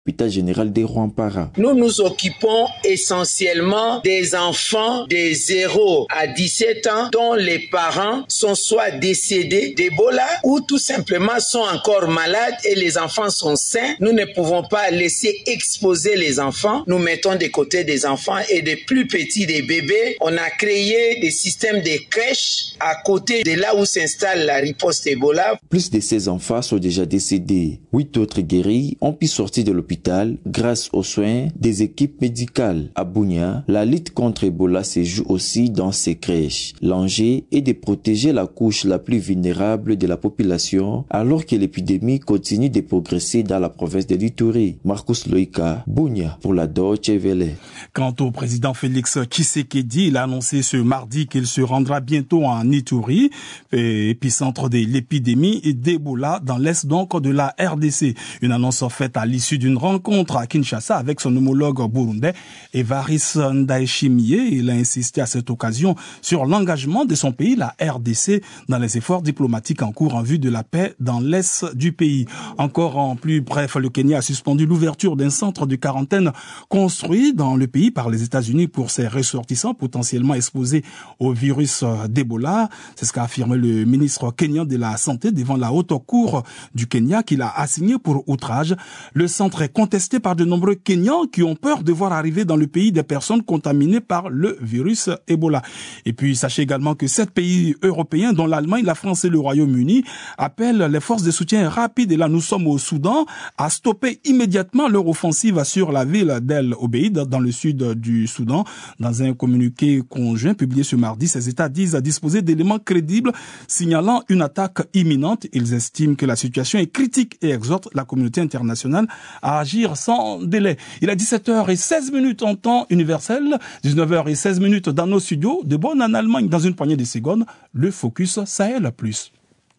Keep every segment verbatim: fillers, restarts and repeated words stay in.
l'hôpital général de Rwampara. Nous nous occupons essentiellement des enfants de zéro à dix-sept ans dont les parents sont soit décédés d'Ebola ou tout simplement sont encore malades et les enfants sont sains. Nous ne pouvons pas laisser exposer les enfants. Nous mettons de côté des enfants et des plus petits, des bébés. On a créé des systèmes de crèches à côté de là où s'installe la riposte Ebola. Plus de seize enfants sont déjà décédés. Huit autres guéris ont pu sortir de l'hôpital grâce aux soins des équipes médicales. À Bunia, la lutte contre Ebola se joue aussi dans ces crèches. L'enjeu est de protéger la couche la plus vulnérable de la population alors que l'épidémie continue de progresser dans la province de l'Ituri. Marcus Loïka, Bunia pour la Deutsche Welle. Quant au président Félix Tshisekedi, il a annoncé ce mardi qu'il se rendra bientôt en Ituri, épicentre de l'épidémie d'Ebola dans l'est donc de la R D C. Une annonce faite à l'issue d'une rencontre à Kinshasa avec son homologue burundais Evariste Ndayishimiye. Il a insisté à cette occasion sur l'engagement de son pays, la R D C, dans les efforts diplomatiques en cours en vue de la paix dans l'est du pays. Encore en plus bref, le Kenya a suspendu l'ouverture d'un centre de quarantaine construit dans le pays par les États-Unis pour ses ressortissants potentiellement exposés au virus d'Ebola. C'est ce qu'a affirmé le ministre kenyan de la Santé devant la haute cour du Kenya qu'il a assigné pour outrage. Le centre est contesté par de nombreux Kenyans qui ont peur de voir arriver dans le pays des personnes contaminées par le virus Ebola. Et puis sachez également que sept pays européens, dont l'Allemagne, la France et le Royaume-Uni, appellent les forces de soutien rapide, et là nous sommes au Soudan, à stopper immédiatement leur offensive sur la ville d'El Obeid dans le sud du Soudan. Dans un communiqué conjoint publié ce mardi, ces États disent disposer d'éléments crédibles signalant une attaque imminente. Ils estiment que la situation est critique et exhortent la communauté internationale à agir sans délai. Il est dix-sept heures seize en temps universel, dix-neuf heures seize dans nos studios de Bonn en Allemagne. Dans une poignée de secondes, le Focus Sahel Plus.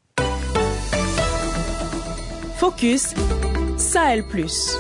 Focus Sahel Plus.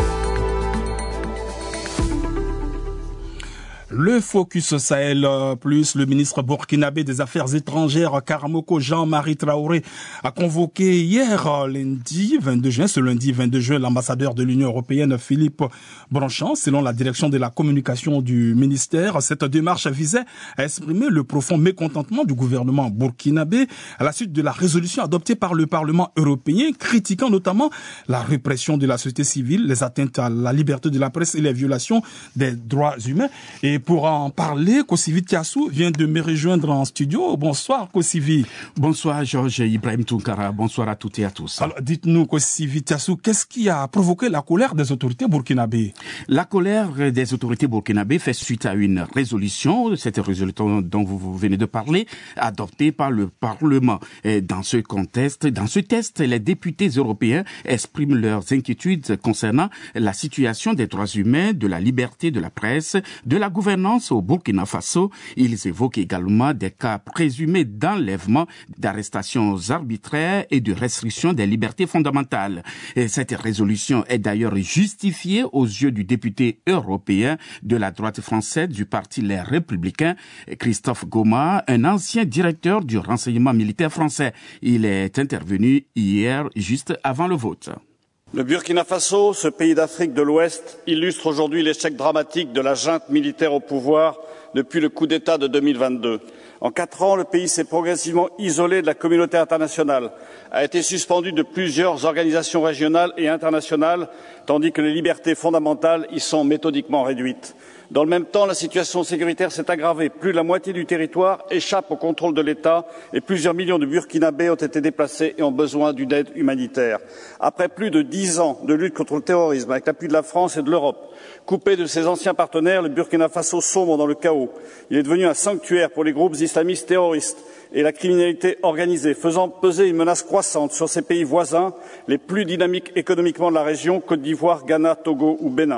Le Focus Sahel Plus, le ministre burkinabé des Affaires étrangères Karamoko Jean-Marie Traoré a convoqué hier lundi vingt-deux juin, ce lundi vingt-deux juin, l'ambassadeur de l'Union européenne Philippe Bronchamp. Selon la direction de la communication du ministère, cette démarche visait à exprimer le profond mécontentement du gouvernement burkinabé à la suite de la résolution adoptée par le Parlement européen critiquant notamment la répression de la société civile, les atteintes à la liberté de la presse et les violations des droits humains. Et pour en parler, Kosivi Tiassou vient de me rejoindre en studio. Bonsoir Kosivi. Bonsoir Georges Ibrahim Tounkara. Bonsoir à toutes et à tous. Alors dites-nous Kosivi Tiassou, qu'est-ce qui a provoqué la colère des autorités burkinabées? La colère des autorités burkinabées fait suite à une résolution, cette résolution dont vous venez de parler, adoptée par le Parlement. Et dans ce contexte, dans ce test, les députés européens expriment leurs inquiétudes concernant la situation des droits humains, de la liberté de la presse, de la gouvernance au Burkina Faso. Ils évoquent également des cas présumés d'enlèvement, d'arrestations arbitraires et de restrictions des libertés fondamentales. Et cette résolution est d'ailleurs justifiée aux yeux du député européen de la droite française du parti Les Républicains, Christophe Goma, un ancien directeur du renseignement militaire français. Il est intervenu hier juste avant le vote. Le Burkina Faso, ce pays d'Afrique de l'Ouest, illustre aujourd'hui l'échec dramatique de la junte militaire au pouvoir depuis le coup d'État de deux mille vingt-deux. En quatre ans, le pays s'est progressivement isolé de la communauté internationale, a été suspendu de plusieurs organisations régionales et internationales, tandis que les libertés fondamentales y sont méthodiquement réduites. Dans le même temps, la situation sécuritaire s'est aggravée. Plus de la moitié du territoire échappe au contrôle de l'État et plusieurs millions de Burkinabés ont été déplacés et ont besoin d'une aide humanitaire. Après plus de dix ans de lutte contre le terrorisme, avec l'appui de la France et de l'Europe, coupé de ses anciens partenaires, le Burkina Faso sombre dans le chaos. Il est devenu un sanctuaire pour les groupes islamistes terroristes et la criminalité organisée, faisant peser une menace croissante sur ses pays voisins, les plus dynamiques économiquement de la région, Côte d'Ivoire, Ghana, Togo ou Bénin.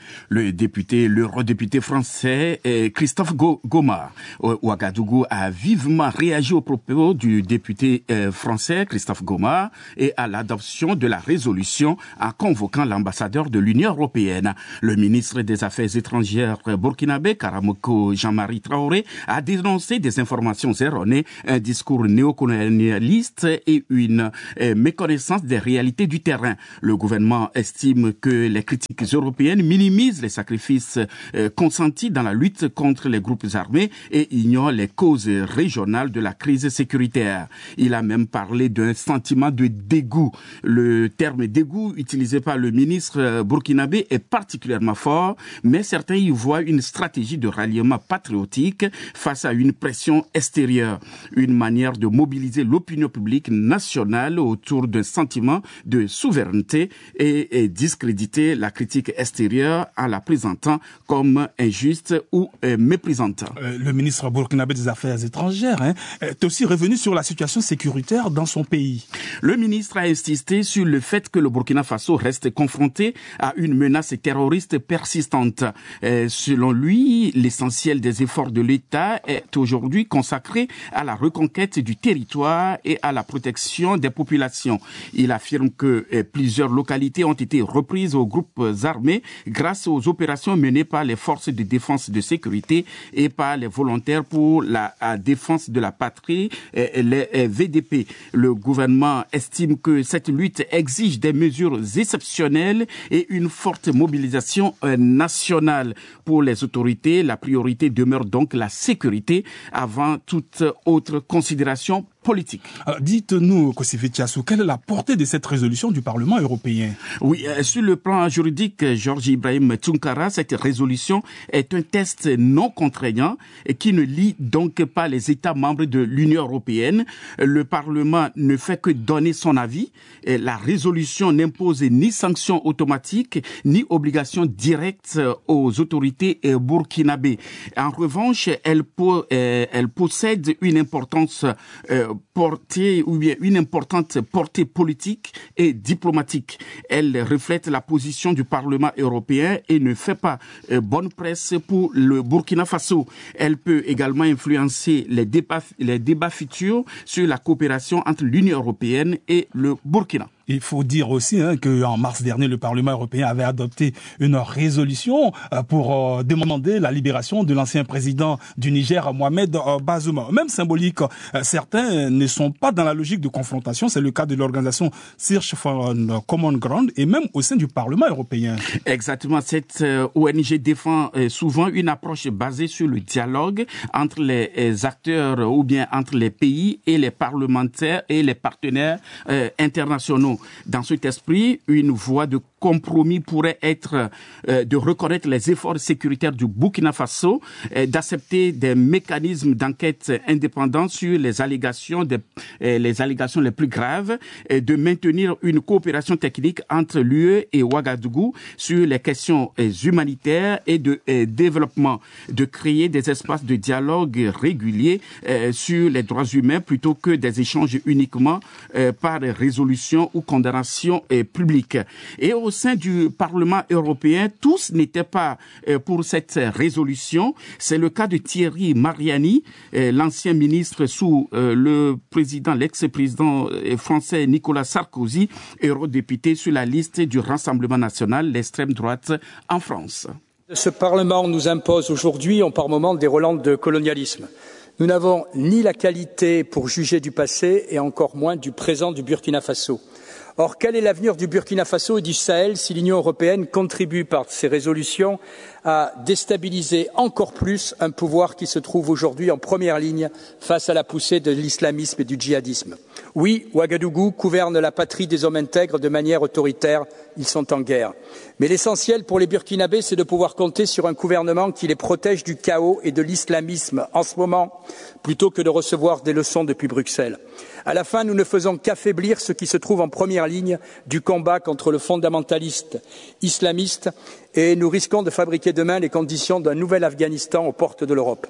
Le député, l'eurodéputé français Christophe Goma, Ouagadougou, a vivement réagi au propos du député français Christophe Goma et à l'adoption de la résolution en convoquant l'ambassadeur de l'Union européenne. Le ministre des Affaires étrangères burkinabé, Karamoko Jean-Marie Traoré, a dénoncé des informations erronées, un discours néocolonialiste et une méconnaissance des réalités du terrain. Le gouvernement estime que les critiques européennes minimisent les sacrifices euh, consentis dans la lutte contre les groupes armés et ignorent les causes régionales de la crise sécuritaire. Il a même parlé d'un sentiment de dégoût. Le terme dégoût utilisé par le ministre burkinabé est particulièrement fort, mais certains y voient une stratégie de ralliement patriotique face à une pression extérieure, une manière de mobiliser l'opinion publique nationale autour d'un sentiment de souveraineté et, et discréditer la critique extérieure en la présentant comme injuste ou euh, méprisante. Euh, le ministre burkinabé des Affaires étrangères hein, est aussi revenu sur la situation sécuritaire dans son pays. Le ministre a insisté sur le fait que le Burkina Faso reste confronté à une menace terroriste persistante. Euh, selon lui, l'essentiel des efforts de l'État est aujourd'hui consacré à la reconquête du territoire et à la protection des populations. Il affirme que euh, plusieurs localités ont été reprises aux groupes armés grâce aux opérations menées par les forces de défense de sécurité et par les volontaires pour la défense de la patrie, les V D P. Le gouvernement estime que cette lutte exige des mesures exceptionnelles et une forte mobilisation nationale. Pour les autorités, la priorité demeure donc la sécurité avant toute autre considération politique. Alors, dites-nous, Kossifi Tiassou, quelle est la portée de cette résolution du Parlement européen? Oui, euh, sur le plan juridique, Georges Ibrahim Tounkara, cette résolution est un test non contraignant et qui ne lie donc pas les États membres de l'Union européenne. Le Parlement ne fait que donner son avis. Et la résolution n'impose ni sanctions automatiques, ni obligations directes aux autorités burkinabées. En revanche, elle, po- euh, elle possède une importance euh, portée ou bien une importante portée politique et diplomatique. Elle reflète la position du Parlement européen et ne fait pas euh, bonne presse pour le Burkina Faso. Elle peut également influencer les débats, les débats futurs sur la coopération entre l'Union européenne et le Burkina. Il faut dire aussi hein, qu'en mars dernier, le Parlement européen avait adopté une résolution euh, pour euh, demander la libération de l'ancien président du Niger, Mohamed euh, Bazoum. Même symbolique, euh, certains ne sont pas dans la logique de confrontation. C'est le cas de l'organisation Search for a Common Ground et même au sein du Parlement européen. Exactement. Cette euh, O N G défend euh, souvent une approche basée sur le dialogue entre les euh, acteurs ou bien entre les pays et les parlementaires et les partenaires euh, internationaux. Dans cet esprit, une voie de compromis pourrait être euh, de reconnaître les efforts sécuritaires du Burkina Faso, euh, d'accepter des mécanismes d'enquête indépendants sur les allégations, de, euh, les allégations les plus graves, et de maintenir une coopération technique entre l'U E et Ouagadougou sur les questions euh, humanitaires et de euh, développement, de créer des espaces de dialogue réguliers euh, sur les droits humains plutôt que des échanges uniquement euh, par résolution ou condamnation euh, publique. Et au sein du Parlement européen, tous n'étaient pas euh, pour cette résolution. C'est le cas de Thierry Mariani, euh, l'ancien ministre sous euh, le président, l'ex-président euh, français Nicolas Sarkozy, eurodéputé sur la liste du Rassemblement national, l'extrême droite en France. Ce Parlement nous impose aujourd'hui, on par moments, des relents de colonialisme. Nous n'avons ni la qualité pour juger du passé et encore moins du présent du Burkina Faso. Or, quel est l'avenir du Burkina Faso et du Sahel si l'Union européenne contribue par ses résolutions à déstabiliser encore plus un pouvoir qui se trouve aujourd'hui en première ligne face à la poussée de l'islamisme et du djihadisme? Oui, Ouagadougou gouverne la patrie des hommes intègres de manière autoritaire, ils sont en guerre. Mais l'essentiel pour les Burkinabés, c'est de pouvoir compter sur un gouvernement qui les protège du chaos et de l'islamisme en ce moment, plutôt que de recevoir des leçons depuis Bruxelles. À la fin, nous ne faisons qu'affaiblir ce qui se trouve en première ligne du combat contre le fondamentaliste islamiste et nous risquons de fabriquer demain les conditions d'un nouvel Afghanistan aux portes de l'Europe.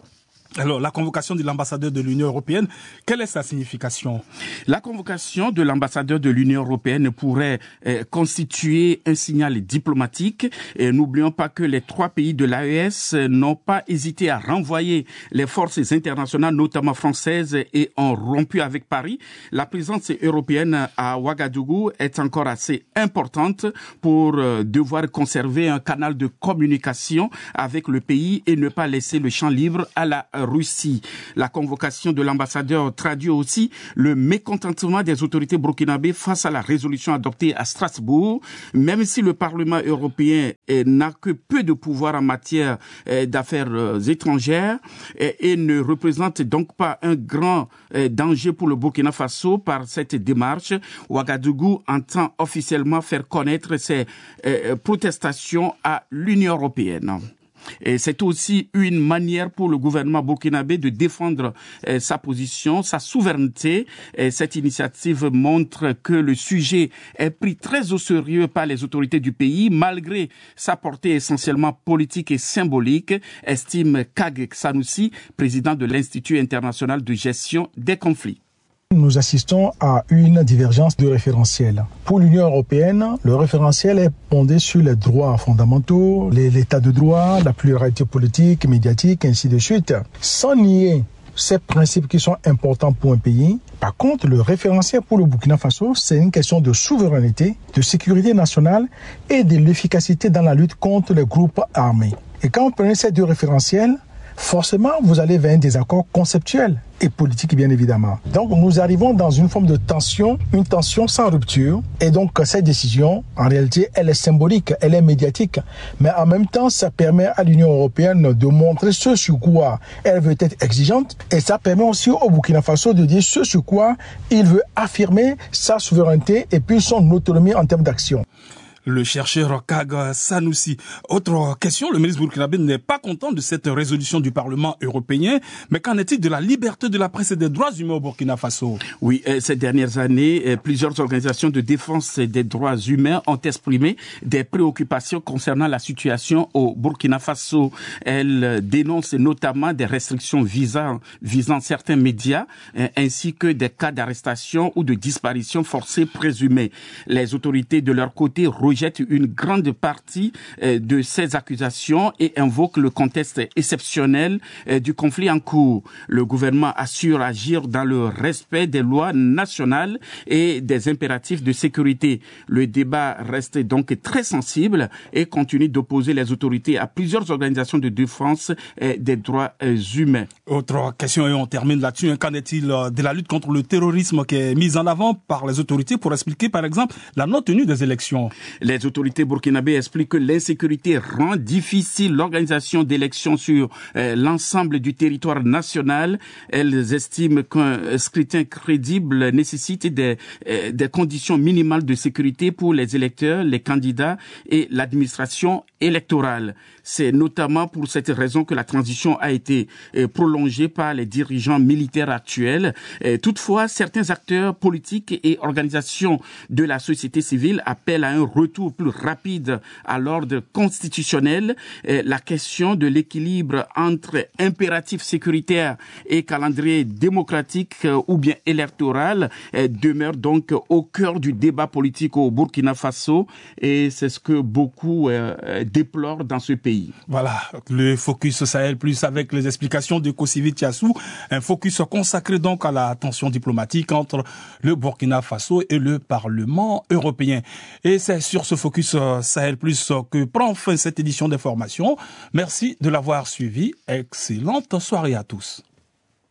Alors, la convocation de l'ambassadeur de l'Union européenne, quelle est sa signification? La convocation de l'ambassadeur de l'Union européenne pourrait euh, constituer un signal diplomatique. Et n'oublions pas que les trois pays de l'A E S n'ont pas hésité à renvoyer les forces internationales, notamment françaises, et ont rompu avec Paris. La présence européenne à Ouagadougou est encore assez importante pour euh, devoir conserver un canal de communication avec le pays et ne pas laisser le champ libre à la Russie. La convocation de l'ambassadeur traduit aussi le mécontentement des autorités burkinabées face à la résolution adoptée à Strasbourg. Même si le Parlement européen n'a que peu de pouvoir en matière d'affaires étrangères et ne représente donc pas un grand danger pour le Burkina Faso par cette démarche, Ouagadougou entend officiellement faire connaître ses protestations à l'Union européenne. Et c'est aussi une manière pour le gouvernement burkinabé de défendre euh, sa position, sa souveraineté. Et cette initiative montre que le sujet est pris très au sérieux par les autorités du pays, malgré sa portée essentiellement politique et symbolique, estime Kag Sanoussi, président de l'Institut international de gestion des conflits. Nous assistons à une divergence de référentiel. Pour l'Union européenne, le référentiel est fondé sur les droits fondamentaux, l'état de droit, la pluralité politique, médiatique, ainsi de suite. Sans nier ces principes qui sont importants pour un pays, par contre, le référentiel pour le Burkina Faso, c'est une question de souveraineté, de sécurité nationale et de l'efficacité dans la lutte contre les groupes armés. Et quand on prenait ces deux référentiels, forcément, vous allez vers un désaccord conceptuel et politique, bien évidemment. Donc, nous arrivons dans une forme de tension, une tension sans rupture. Et donc, cette décision, en réalité, elle est symbolique, elle est médiatique. Mais en même temps, ça permet à l'Union européenne de montrer ce sur quoi elle veut être exigeante. Et ça permet aussi au Burkina Faso de dire ce sur quoi il veut affirmer sa souveraineté et puis son autonomie en termes d'action. Le chercheur Kag Sanoussi. Autre question, le ministre burkinabé n'est pas content de cette résolution du Parlement européen, mais qu'en est-il de la liberté de la presse et des droits humains au Burkina Faso? Oui, euh, ces dernières années, euh, plusieurs organisations de défense des droits humains ont exprimé des préoccupations concernant la situation au Burkina Faso. Elles euh, dénoncent notamment des restrictions visant, visant certains médias, euh, ainsi que des cas d'arrestation ou de disparition forcée présumée. Les autorités, de leur côté, rejettent une grande partie euh, de ces accusations et invoque le contexte exceptionnel euh, du conflit en cours. Le gouvernement assure agir dans le respect des lois nationales et des impératifs de sécurité. Le débat reste donc très sensible et continue d'opposer les autorités à plusieurs organisations de défense euh, des droits euh, humains. Autre question et on termine là-dessus. Qu'en est-il de la lutte contre le terrorisme qui est mise en avant par les autorités pour expliquer par exemple la non-tenue des élections? Les autorités burkinabées expliquent que l'insécurité rend difficile l'organisation d'élections sur euh, l'ensemble du territoire national. Elles estiment qu'un scrutin crédible nécessite des, euh, des conditions minimales de sécurité pour les électeurs, les candidats et l'administration électorale. C'est notamment pour cette raison que la transition a été euh, prolongée par les dirigeants militaires actuels. Euh, toutefois, certains acteurs politiques et organisations de la société civile appellent à un retour plus rapide à l'ordre constitutionnel. Euh, la question de l'équilibre entre impératifs sécuritaires et calendrier démocratique euh, ou bien électoral euh, demeure donc au cœur du débat politique au Burkina Faso et c'est ce que beaucoup euh, déplorent dans ce pays. Voilà, le Focus Sahel Plus avec les explications de Kosivi Tiassou, un focus consacré donc à la tension diplomatique entre le Burkina Faso et le Parlement européen. Et c'est sur ce Focus Sahel Plus que prend fin cette édition d'information. Merci de l'avoir suivi. Excellente soirée à tous.